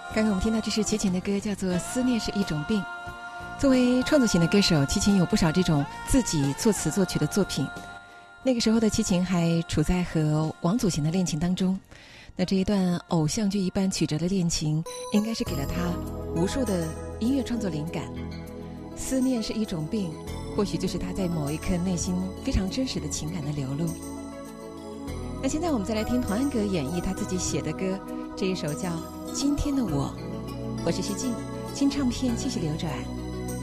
刚刚我们听到这是齐秦的歌，叫做《思念是一种病》。作为创作型的歌手，齐秦有不少这种自己作词作曲的作品。那个时候的齐秦还处在和王祖贤的恋情当中，那这一段偶像剧一般曲折的恋情，应该是给了他无数的音乐创作灵感。思念是一种病，或许就是他在某一刻内心非常真实的情感的流露。那现在我们再来听童安格演绎他自己写的歌，这一首叫《今天的我》。我是徐静，新唱片继续流转。